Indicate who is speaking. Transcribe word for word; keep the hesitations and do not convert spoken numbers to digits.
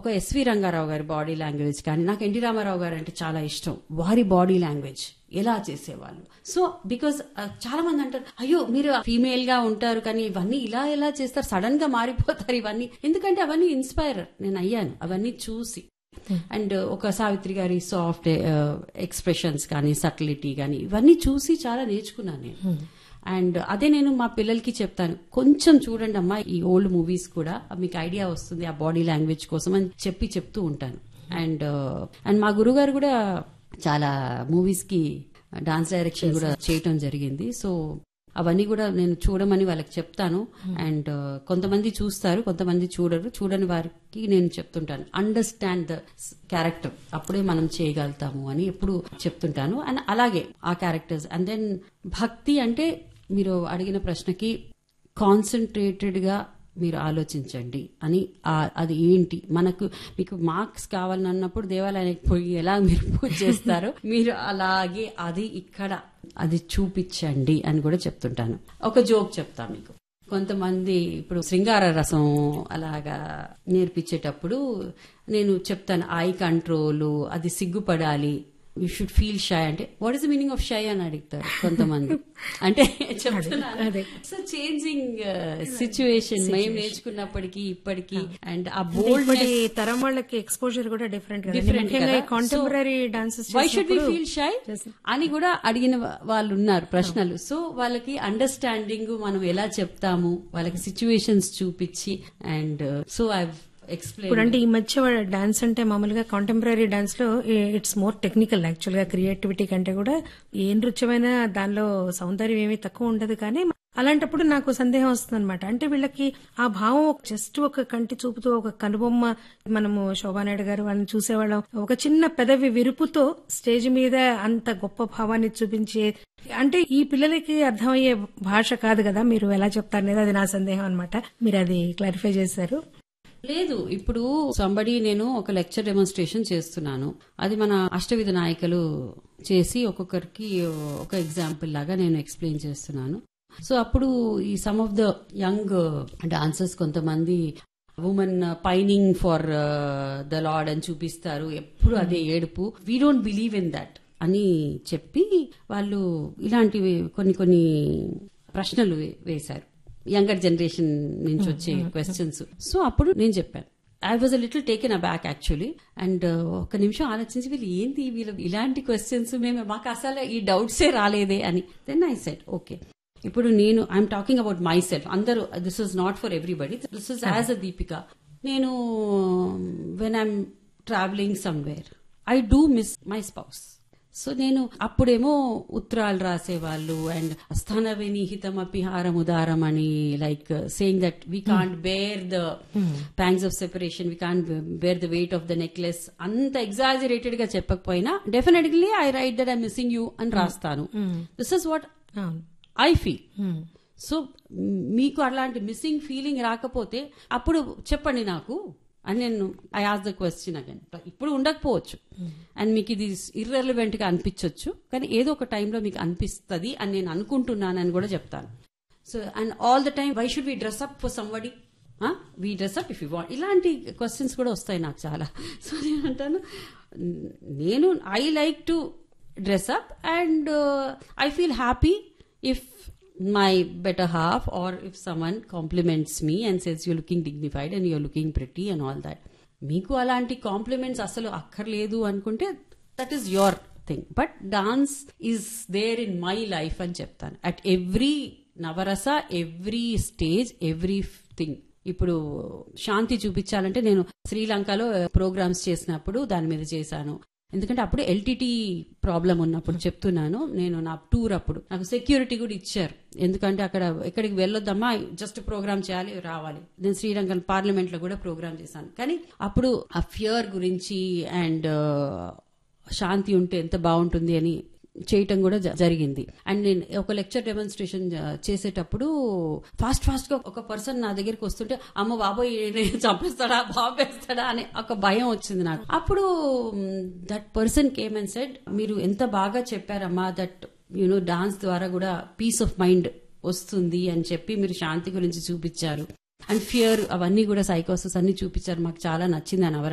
Speaker 1: ఒక ఎస్వి రంగారావు గారి body language కానీ, నాకు ఎన్టీ రామారావు గారు అంటే చాలా ఇష్టం. వారి బాడీ లాంగ్వేజ్ ఎలా చేసేవాళ్ళు. సో బికాస్ చాలా మంది అంటారు, అయ్యో మీరు ఫీమేల్ గా ఉంటారు కానీ ఇవన్నీ ఇలా ఎలా చేస్తారు, సడన్ గా మారిపోతారు ఇవన్నీ. ఎందుకంటే అవన్నీ ఇన్స్పైర్ నేను అయ్యాను అవన్నీ చూసి. అండ్ ఒక సావిత్రి గారి సాఫ్ట్ ఎక్స్ప్రెషన్స్ కానీ, సటిలిటీ కానీ ఇవన్నీ చూసి చాలా నేర్చుకున్నాను నేను. అండ్ అదే నేను మా పిల్లలకి చెప్తాను, కొంచెం చూడండి అమ్మా ఈ ఓల్డ్ మూవీస్ కూడా, మీకు ఐడియా వస్తుంది ఆ బాడీ లాంగ్వేజ్ కోసం అని చెప్పి చెప్తూ ఉంటాను. అండ్ అండ్ మా గురుగారు కూడా చాలా మూవీస్ కి డాన్స్ డైరెక్షన్ కూడా చేయటం జరిగింది. సో అవన్నీ కూడా నేను చూడమని వాళ్ళకి చెప్తాను. అండ్ కొంతమంది చూస్తారు, కొంతమంది చూడరు. చూడని వారికి నేను చెప్తుంటాను, అండర్స్టాండ్ ద క్యారెక్టర్, అప్పుడే మనం చేయగలుగుతాము అని ఎప్పుడు చెప్తుంటాను. అండ్ అలాగే ఆ క్యారెక్టర్స్. అండ్ దెన్ భక్తి అంటే మీరు అడిగిన ప్రశ్నకి కాన్సన్ట్రేటెడ్ గా మీరు ఆలోచించండి అని. అది ఏంటి, మనకు మీకు మార్క్స్ కావాలన్నప్పుడు దేవాలయానికి పోయి ఎలా మీరు పూజ చేస్తారో మీరు అలాగే అది ఇక్కడ అది చూపించండి అని కూడా చెప్తుంటాను. ఒక జోక్ చెప్తా మీకు. కొంతమంది ఇప్పుడు శృంగార రసం అలాగా నేర్పించేటప్పుడు నేను చెప్తాను, ఐ కంట్రోల్, అది సిగ్గుపడాలి, యూ షుడ్ ఫీల్ షై అంటే what is the meaning of shy అని అడుగుతారు కొంతమంది. అంటే చెప్తున్నాను, సో చేంజింగ్ సిచ్యువేషన్ మేము నేర్చుకున్నప్పటికీ ఇప్పటికీ. అండ్ ఆ బోల్డ్
Speaker 2: తరం వాళ్ళకి ఎక్స్పోజర్ కూడా different different contemporary dances
Speaker 1: why should we feel shy అని కూడా అడిగిన వాళ్ళు ఉన్నారు ప్రశ్నలు. సో వాళ్ళకి అండర్స్టాండింగ్ మనం ఎలా చెప్తాము, వాళ్ళకి సిచ్యువేషన్స్ చూపించి. అండ్ సో ఐ
Speaker 2: ఇప్పుడు అంటే ఈ మధ్య డాన్స్ అంటే మామూలుగా కాంటెంపరీ డాన్స్ లో ఇట్స్ మోర్ టెక్నికల్. యాక్చువల్ గా క్రియేటివిటీ కంటే కూడా ఏ నృత్యమైనా దానిలో సౌందర్యం ఏమీ తక్కువ ఉండదు. కానీ అలాంటప్పుడు నాకు సందేహం వస్తుంది అనమాట. అంటే వీళ్ళకి ఆ భావం జస్ట్ ఒక కంటి చూపుతో, ఒక కనుబొమ్మ, మనము శోభానాయుడు గారు వాళ్ళని చూసేవాళ్ళం, ఒక చిన్న పెదవి విరుపుతో స్టేజ్ మీద అంత గొప్ప భావాన్ని చూపించే, అంటే ఈ పిల్లలకి అర్థమయ్యే భాష కాదు కదా. మీరు ఎలా చెప్తారనేది అది నా సందేహం అనమాట. మీరు అది క్లారిఫై చేశారు.
Speaker 1: లేదు, ఇప్పుడు సంబడి నేను ఒక లెక్చర్ డెమోన్స్ట్రేషన్ చేస్తున్నాను. అది మన అష్టవిధ నాయకులు చేసి ఒక్కొక్కరికి ఒక ఎగ్జాంపుల్ లాగా నేను ఎక్స్ప్లెయిన్ చేస్తున్నాను. సో అప్పుడు ఈ some of the young dancers కొంతమంది women pining for the lord అని చూపిస్తారు, ఎప్పుడు అదే ఏడుపు, we don't believe in that అని చెప్పి వాళ్ళు ఇలాంటివి కొన్ని కొన్ని ప్రశ్నలు వేశారు, యంగర్ జనరేషన్ నుంచి వచ్చే క్వశ్చన్స్. సో అప్పుడు నేను చెప్పాను, I was a little taken a back actually. And ఒక నిమిషం ఆలోచించి, వీళ్ళు ఏంటి వీళ్ళు ఇలాంటి క్వశ్చన్స్, మేము మాకు అసలు ఈ డౌట్సే రాలేదే అని. దెన్ ఐ సెడ్ ఓకే, ఇప్పుడు నేను I'm talking about my self. అందరూ this is not for everybody, this is as a Deepika. నేను when I'm travelling somewhere I do miss my spouse. So నేను అప్పుడేమో ఉత్తరాలు రాసేవాళ్ళు, అండ్ అస్థానవేని హితమపి హారముదారం అని, like saying that we can't bear the pangs of separation, we can't bear the weight of the necklace. అంత exaggerated గా చెప్పకపోయినా definitely I right that I missing you అని రాస్తాను. This is what I feel. So మీకు అలాంటి missing feeling రాకపోతే అప్పుడు చెప్పండి నాకు అని నేను I as the question again. ఇప్పుడు ఉండకపోవచ్చు అండ్ మీకు ఇది ఇర్రెలవెంట్ గా అనిపించవచ్చు, కానీ ఏదో ఒక టైంలో మీకు అనిపిస్తుంది అని నేను అనుకుంటున్నాను అని కూడా చెప్తాను. So and all the time why should we dress up for somebody, we dress up if you want, ఇలాంటి క్వశ్చన్స్ కూడా వస్తాయి నాకు చాలా. సో నేను అంటాను, నేను I like to dress up and I feel happy if my better half or if someone compliments me and says you're looking dignified and you're looking pretty and all that. మీకు అలాంటి compliments అసలు అక్కర్లేదు అనుకుంటే that is your thing, but dance is there in my life అని చెప్తాను. At every నవరస, every stage, every thing. ఇప్పుడు శాంతి చూపించాలంటే నేను శ్రీలంకలో ప్రోగ్రామ్స్ చేసినప్పుడు దాని మీద చేశాను. ఎందుకంటే అప్పుడు ఎల్టీటీ ప్రాబ్లం ఉన్నప్పుడు చెప్తున్నాను నేను. నా టూర్ అప్పుడు నాకు సెక్యూరిటీ కూడా ఇచ్చారు, ఎందుకంటే అక్కడ ఎక్కడికి వెళ్ళొద్దమ్మా, జస్ట్ ప్రోగ్రామ్ చేయాలి, రావాలి. నేను శ్రీలంక పార్లమెంట్ లో కూడా ప్రోగ్రామ్ చేశాను. కానీ అప్పుడు ఆ ఫియర్ గురించి అండ్ శాంతి ఉంటే ఎంత బాగుంటుంది అని చేయటం కూడా జరిగింది. అండ్ నేను ఒక లెక్చర్ డెమాన్స్ట్రేషన్ చేసేటప్పుడు ఫాస్ట్ ఫాస్ట్ గా ఒక పర్సన్ నా దగ్గరికి వస్తుంటే, అమ్మ బాబోయ్ చంపేస్తాడా, బాంబేస్తాడా అనే ఒక భయం వచ్చింది నాకు. అప్పుడు that person came and said, మీరు ఎంత బాగా చెప్పారమ్మా, దట్ యునో డాన్స్ ద్వారా కూడా పీస్ ఆఫ్ మైండ్ వస్తుంది అని చెప్పి మీరు శాంతి గురించి చూపించారు అండ్ ఫియర్ అవన్నీ కూడా సైకోసిస్ అన్ని చూపించారు, మాకు చాలా నచ్చింది అని.